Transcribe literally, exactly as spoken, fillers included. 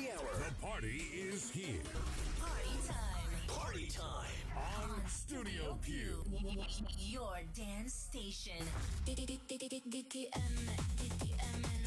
the hour. The party is here. Party time. Party time. On Studio Q. Your dance station. D D D D D D M D D M